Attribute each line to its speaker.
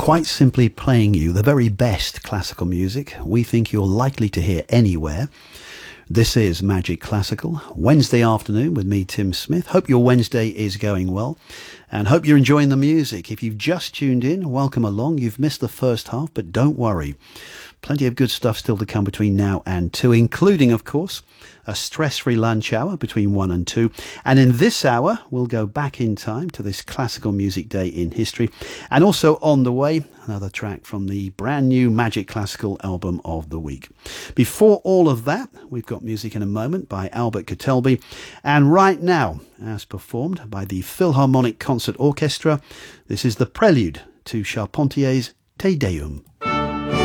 Speaker 1: quite simply playing you the very best classical music we think you're likely to hear anywhere. This is Magic Classical, Wednesday afternoon with me, Tim Smith. Hope your Wednesday is going well and hope you're enjoying the music. If you've just tuned in, welcome along. You've missed the first half, but don't worry. Plenty of good stuff still to come between now and 2, including, of course, a stress-free lunch hour between 1 and 2. And in this hour, we'll go back in time to this classical music day in history. And also on the way, another track from the brand new Magic Classical album of the week. Before all of that, we've got music in a moment by Albert Kotelby. And right now, as performed by the Philharmonic Concert Orchestra, this is the prelude to Charpentier's Te Deum.